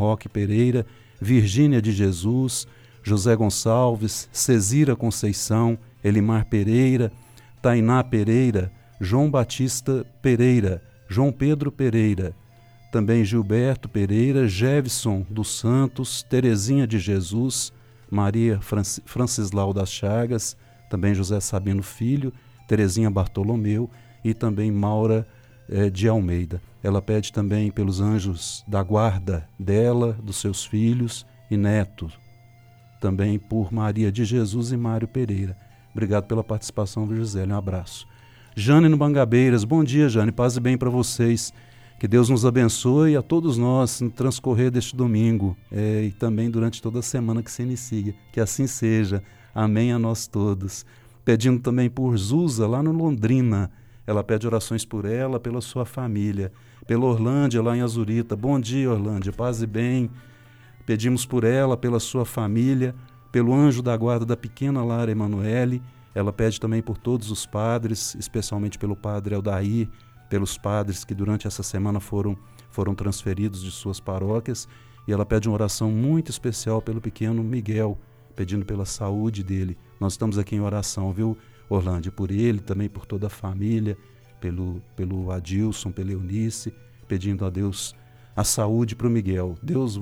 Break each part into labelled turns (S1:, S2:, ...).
S1: Roque Pereira, Virgínia de Jesus, José Gonçalves, Cezira Conceição, Elimar Pereira, Tainá Pereira, João Batista Pereira, João Pedro Pereira, também Gilberto Pereira, Jefferson dos Santos, Terezinha de Jesus, Maria Francislau das Chagas, também José Sabino Filho, Terezinha Bartolomeu e também Maura de Almeida. Ela pede também pelos anjos da guarda dela, dos seus filhos e netos, também por Maria de Jesus e Mário Pereira. Obrigado pela participação, Gisele, um abraço. Jane no Mangabeiras, bom dia, Jane, paz e bem para vocês. Que Deus nos abençoe a todos nós no transcorrer deste domingo e também durante toda a semana que se inicia. Que assim seja. Amém a nós todos. Pedindo também por Zusa, lá no Londrina. Ela pede orações por ela, pela sua família. Pela Orlândia, lá em Azurita. Bom dia, Orlândia, paz e bem. Pedimos por ela, pela sua família, pelo anjo da guarda da pequena Lara Emanuele. Ela pede também por todos os padres, especialmente pelo padre Aldair, pelos padres que durante essa semana foram transferidos de suas paróquias. E ela pede uma oração muito especial pelo pequeno Miguel, pedindo pela saúde dele. Nós estamos aqui em oração, viu, Orlândia? Por ele, também por toda a família, pelo Adilson, pela Eunice, pedindo a Deus a saúde para o Miguel. Deus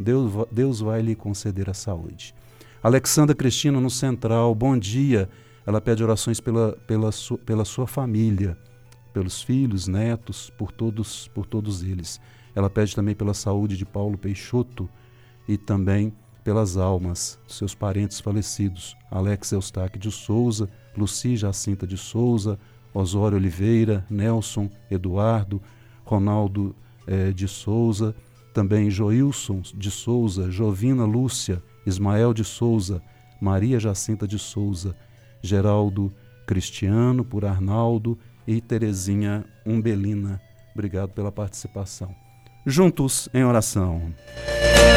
S1: vai lhe conceder a saúde. Alexandra Cristina no Central, bom dia. Ela pede orações pela sua família, pelos filhos, netos, por todos eles. Ela pede também pela saúde de Paulo Peixoto e também pelas almas dos seus parentes falecidos, Alex Eustáquio de Souza, Luci Jacinta de Souza, Osório Oliveira, Nelson Eduardo, Ronaldo de Souza, também Joilson de Souza, Jovina Lúcia, Ismael de Souza, Maria Jacinta de Souza, Geraldo Cristiano, por Arnaldo e Terezinha Umbelina. Obrigado pela participação. Juntos em oração.